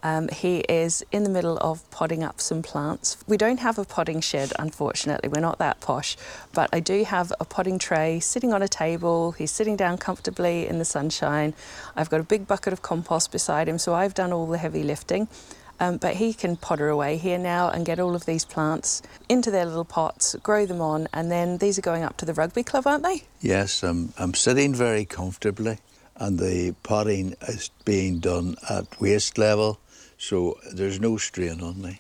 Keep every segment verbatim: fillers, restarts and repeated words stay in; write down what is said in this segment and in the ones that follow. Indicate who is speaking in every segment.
Speaker 1: Um, he is in the middle of potting up some plants. We don't have a potting shed, unfortunately. We're not that posh, but I do have a potting tray sitting on a table. He's sitting down comfortably in the sunshine. I've got a big bucket of compost beside him, so I've done all the heavy lifting. Um, but he can potter away here now and get all of these plants into their little pots, grow them on, and then these are going up to the rugby club, aren't they?
Speaker 2: Yes, I'm, I'm sitting very comfortably, and the potting is being done at waist level, so there's no strain on me.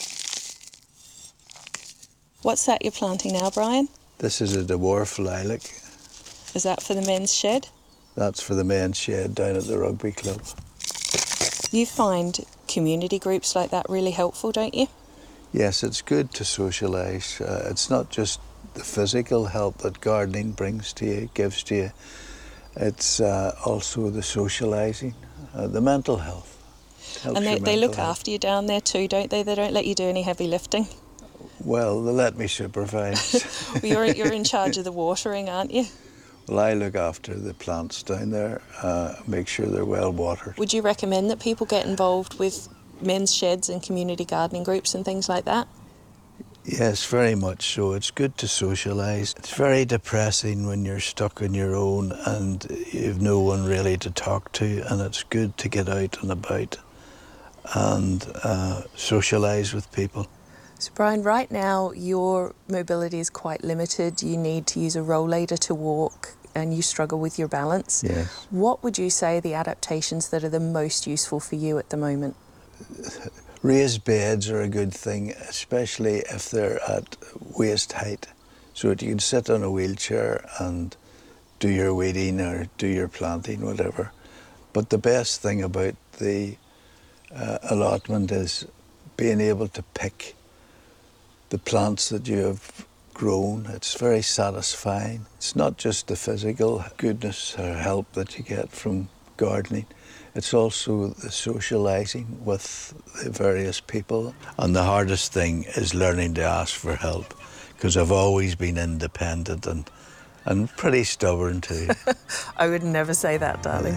Speaker 1: What's that you're planting now, Brian?
Speaker 2: This is a dwarf lilac.
Speaker 1: Is that for the men's shed?
Speaker 2: That's for the men's shed down at the rugby club.
Speaker 1: You find community groups like that really helpful, don't you?
Speaker 2: Yes, it's good to socialise. Uh, it's not just the physical help that gardening brings to you, gives to you. It's uh, also the socialising, uh, the mental health. Helps
Speaker 1: and they,
Speaker 2: your
Speaker 1: they look
Speaker 2: health.
Speaker 1: after you down there too, don't they? They don't let you do any heavy lifting.
Speaker 2: Well, they let me supervise.
Speaker 1: Well, you're, you're in charge of the watering, aren't you?
Speaker 2: Well, I look after the plants down there, uh, make sure they're well watered.
Speaker 1: Would you recommend that people get involved with men's sheds and community gardening groups and things like that?
Speaker 2: Yes, very much so. It's good to socialise. It's very depressing when you're stuck on your own and you've no one really to talk to, and it's good to get out and about and uh, socialise with people.
Speaker 1: So Brian, right now your mobility is quite limited. You need to use a rollator to walk and you struggle with your balance.
Speaker 2: Yes.
Speaker 1: What would you say are the adaptations that are the most useful for you at the moment?
Speaker 2: Raised beds are a good thing, especially if they're at waist height, so that you can sit on a wheelchair and do your weeding or do your planting, whatever. But the best thing about the uh, allotment is being able to pick the plants that you have grown. It's very satisfying. It's not just the physical goodness or help that you get from gardening. It's also the socialising with the various people. And the hardest thing is learning to ask for help, because I've always been independent and, and pretty stubborn too.
Speaker 1: I would never say that, darling.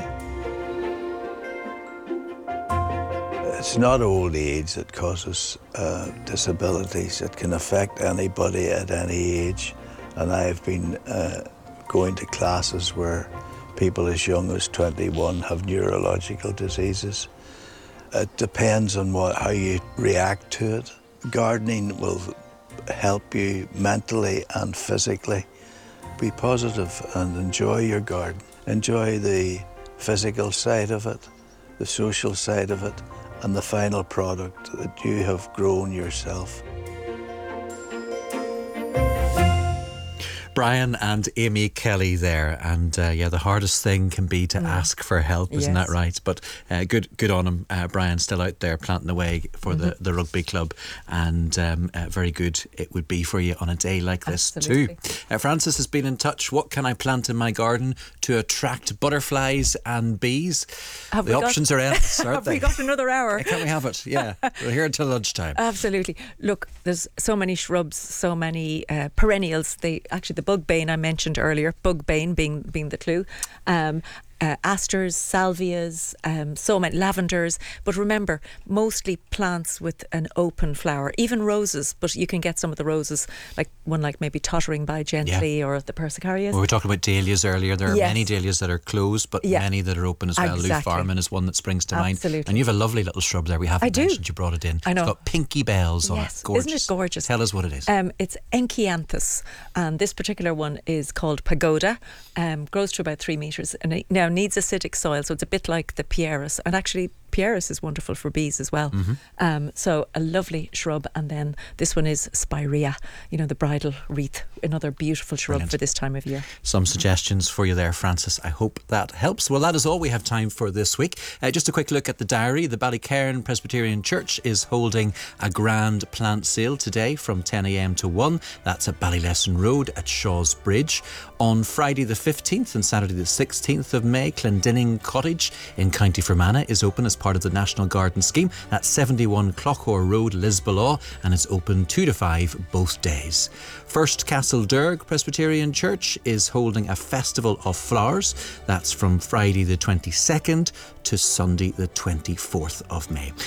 Speaker 2: It's not old age that causes uh, disabilities. It can affect anybody at any age. And I've been uh, going to classes where people as young as twenty-one have neurological diseases. It depends on what, how you react to it. Gardening will help you mentally and physically. Be positive and enjoy your garden. Enjoy the physical side of it, the social side of it, and the final product that you have grown yourself.
Speaker 3: Brian and Amy Kelly there, and uh, yeah, the hardest thing can be to mm. ask for help, isn't yes. that right? But uh, good, good on him, uh, Brian, still out there planting away for mm-hmm. the, the rugby club, and um, uh, very good it would be for you on a day like this
Speaker 4: Absolutely.
Speaker 3: too. Uh, Francis has been in touch. What can I plant in my garden to attract butterflies and bees?
Speaker 4: Have
Speaker 3: the options got, are endless, aren't
Speaker 4: have
Speaker 3: they?
Speaker 4: we got another hour?
Speaker 3: Can we have it? Yeah, we're here until lunchtime.
Speaker 4: Absolutely. Look, there's so many shrubs, so many uh, perennials. They actually the Bugbane I mentioned earlier, Bugbane being being the clue. Um, uh, asters, salvias, um, so many lavenders. But remember, mostly plants with an open flower, even roses. But you can get some of the roses, like one like maybe Tottering by Gently, yeah. or the Persicarias.
Speaker 3: We were talking about dahlias earlier. There are
Speaker 4: yes.
Speaker 3: many dahlias that are closed, but
Speaker 4: yeah.
Speaker 3: many that are open as well.
Speaker 4: Exactly.
Speaker 3: Lou Farman is one that springs to
Speaker 4: Absolutely.
Speaker 3: mind. And you have a lovely little shrub there. We haven't
Speaker 4: I do.
Speaker 3: mentioned you brought it in.
Speaker 4: I know.
Speaker 3: It's got pinky bells on
Speaker 4: yes.
Speaker 3: it. Gorgeous.
Speaker 4: Isn't it gorgeous?
Speaker 3: Tell us what it is.
Speaker 4: Um, it's Enkianthus, and this particular one is called Pagoda. Um, grows to about three metres, and it now needs acidic soil, so it's a bit like the Pieris, and actually Pieris is wonderful for bees as well.
Speaker 3: Mm-hmm.
Speaker 4: Um, so a lovely shrub, and then this one is Spirea, you know, the bridal wreath, another beautiful shrub
Speaker 3: Brilliant.
Speaker 4: For this time of year.
Speaker 3: Some suggestions for you there, Francis. I hope that helps. Well, that is all we have time for this week. Uh, just a quick look at the diary. The Ballycairn Presbyterian Church is holding a grand plant sale today from ten a m to one. That's at Ballylesson Road at Shaw's Bridge. On Friday the fifteenth and Saturday the sixteenth of May, Clendinning Cottage in County Fermanagh is open as part of the National Garden Scheme. That's seventy-one Cloughaur Road, Lisbolaw, and it's open two to five both days. First Castle Derg Presbyterian Church is holding a festival of flowers. That's from Friday the twenty-second to Sunday the twenty-fourth of May.